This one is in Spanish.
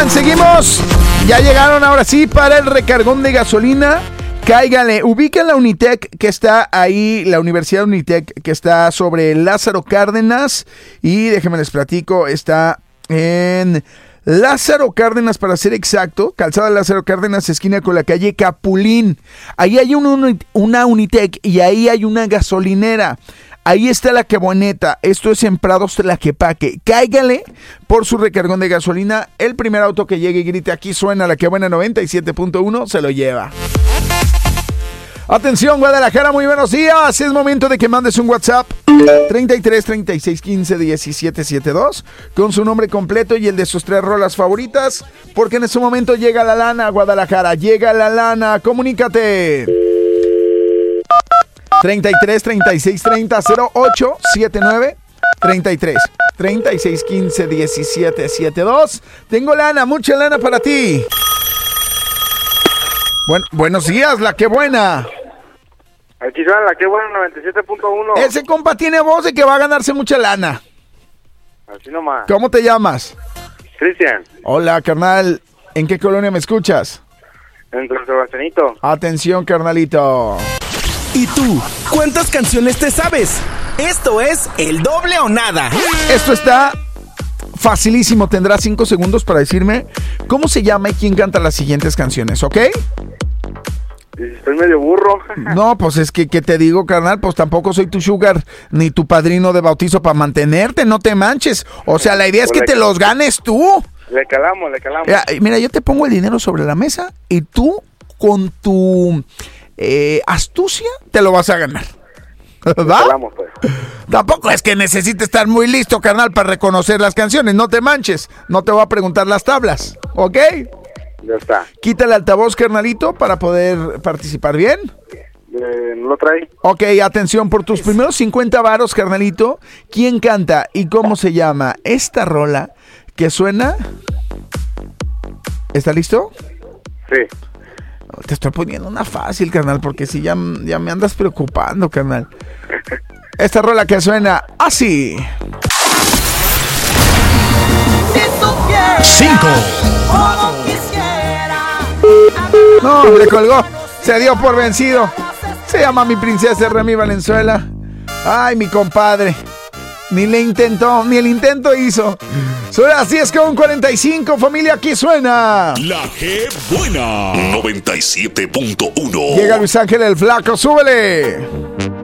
Oigan, seguimos. Ya llegaron ahora sí para el recargón de gasolina. Cáigale, ubica la Unitec que está ahí, la Universidad Unitec que está sobre Lázaro Cárdenas. Y déjenme les platico, está en Lázaro Cárdenas, para ser exacto, calzada Lázaro Cárdenas, esquina con la calle Capulín. Ahí hay una Unitec y ahí hay una gasolinera. Ahí está la Queboneta. Esto es en Prados Tlaquepaque. Cáigale por su recargón de gasolina. El primer auto que llegue y grite aquí suena la Quebuena 97.1 se lo lleva. Atención, Guadalajara, muy buenos días. Es momento de que mandes un WhatsApp 33 36 15 17 72 con su nombre completo y el de sus 3 rolas favoritas, porque en este momento llega la lana, Guadalajara. Llega la lana. Comunícate. 33 36 30 08 79 33 36 15 17 72. Tengo lana, mucha lana para ti. Buenos días, la que buena. Aquí suena la que buena 97.1. Ese compa tiene voz de que va a ganarse mucha lana. Así nomás. ¿Cómo te llamas? Cristian. Hola, carnal. ¿En qué colonia me escuchas? En San Sebastianito. Atención, carnalito. ¿Y tú? ¿Cuántas canciones te sabes? Esto es El Doble o Nada. Esto está facilísimo. Tendrás 5 segundos para decirme cómo se llama y quién canta las siguientes canciones, ¿ok? Estoy medio burro. No, pues es que te digo, carnal, pues tampoco soy tu sugar ni tu padrino de bautizo para mantenerte, no te manches. O sea, la idea es que te los ganes tú. Le calamos. Mira, yo te pongo el dinero sobre la mesa y tú con tu astucia te lo vas a ganar. ¿Va? Calamos, pues. Tampoco es que necesites estar muy listo, carnal, para reconocer las canciones. No te manches. No te voy a preguntar las tablas, ¿ok? Ya está. Quita el altavoz, carnalito, para poder participar bien. ¿No lo trae? Ok, atención, por tus primeros 50 varos, carnalito, ¿quién canta y cómo se llama esta rola que suena? ¿Está listo? Sí. Te estoy poniendo una fácil, carnal, porque si ya me andas preocupando, carnal. Esta rola que suena así. 5. No, le colgó. Se dio por vencido. Se llama Mi Princesa Remy Valenzuela. Ay, mi compadre. Ni le intentó, ni el intento hizo. Son las 10:45, familia, aquí suena La que buena 97.1. Llega Luis Ángel el Flaco, súbele.